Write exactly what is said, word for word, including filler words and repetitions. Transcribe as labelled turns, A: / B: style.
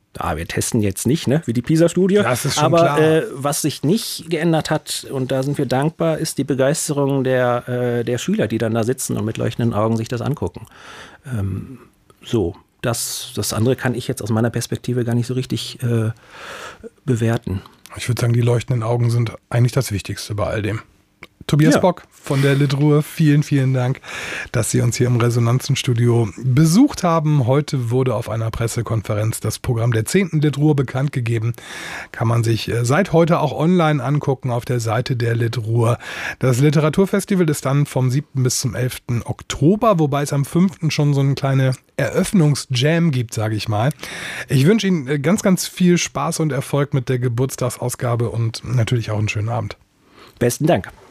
A: Ah, wir testen jetzt nicht, ne, wie die PISA-Studie.
B: Das ist schon
A: Aber
B: klar.
A: Äh, was sich nicht geändert hat, und da sind wir dankbar, ist die Begeisterung der, äh, der Schüler, die dann da sitzen und mit leuchtenden Augen sich das angucken. Ähm, so, das, das andere kann ich jetzt aus meiner Perspektive gar nicht so richtig äh, bewerten.
B: Ich würde sagen, die leuchtenden Augen sind eigentlich das Wichtigste bei all dem. Tobias
A: Ja.
B: Bock von der Litruhe, vielen, vielen Dank, dass Sie uns hier im Resonanzenstudio besucht haben. Heute wurde auf einer Pressekonferenz das Programm der zehnten Litruhe bekannt gegeben. Kann man sich seit heute auch online angucken auf der Seite der Litruhe. Das Literaturfestival ist dann vom siebten bis zum elften Oktober, wobei es am fünften schon so eine kleine Eröffnungsjam gibt, sage ich mal. Ich wünsche Ihnen ganz, ganz viel Spaß und Erfolg mit der Geburtstagsausgabe und natürlich auch einen schönen Abend.
A: Besten Dank.